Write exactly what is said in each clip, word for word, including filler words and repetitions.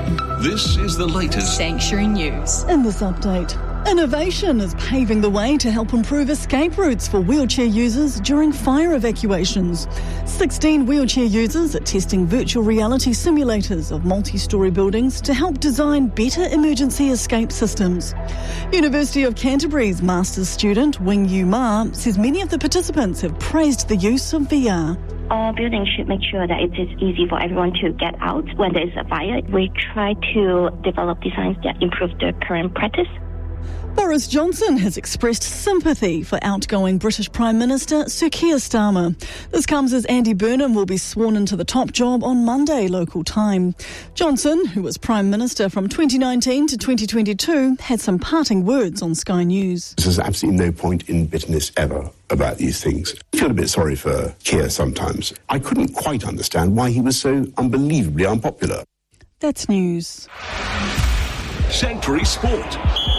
This is the latest Sanctuary News. In this update, innovation is paving the way to help improve escape routes for wheelchair users during fire evacuations. sixteen wheelchair users are testing virtual reality simulators of multi-storey buildings to help design better emergency escape systems. University of Canterbury's master's student, Wing Yu Ma, says many of the participants have praised the use of V R. All buildings should make sure that it is easy for everyone to get out when there is a fire. We try to develop designs that improve the current practice. Boris Johnson has expressed sympathy for outgoing British Prime Minister Sir Keir Starmer. This comes as Andy Burnham will be sworn into the top job on Monday local time. Johnson, who was Prime Minister from twenty nineteen to twenty twenty-two, had some parting words on Sky News. There's absolutely no point in bitterness ever about these things. I feel a bit sorry for Keir sometimes. I couldn't quite understand why he was so unbelievably unpopular. That's news. Sanctuary Sport.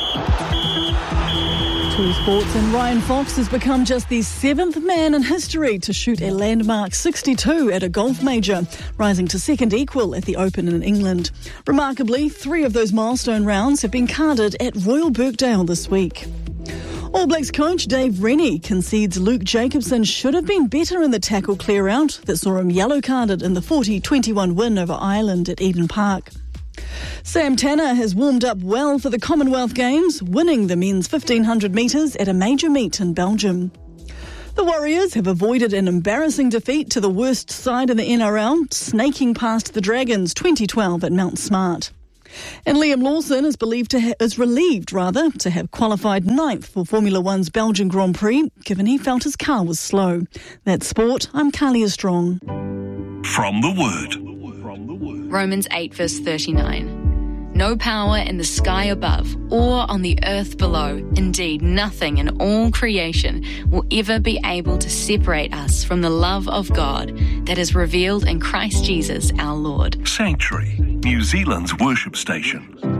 Two sports, and Ryan Fox has become just the seventh man in history to shoot a landmark sixty-two at a golf major, rising to second equal at the Open in England. Remarkably, three of those milestone rounds have been carded at Royal Birkdale this week. All Blacks coach Dave Rennie concedes Luke Jacobson should have been better in the tackle clear-out that saw him yellow-carded in the forty twenty-one win over Ireland at Eden Park. Sam Tanner has warmed up well for the Commonwealth Games, winning the men's fifteen hundred metres at a major meet in Belgium. The Warriors have avoided an embarrassing defeat to the worst side in the N R L, snaking past the Dragons twenty twelve at Mount Smart. And Liam Lawson is believed to ha- is relieved rather to have qualified ninth for Formula One's Belgian Grand Prix, given he felt his car was slow. That's sport. I'm Carlia Strong. From the Word. Romans eight verse thirty-nine. No power in the sky above or on the earth below, indeed nothing in all creation, will ever be able to separate us from the love of God that is revealed in Christ Jesus our Lord. Sanctuary, New Zealand's worship station.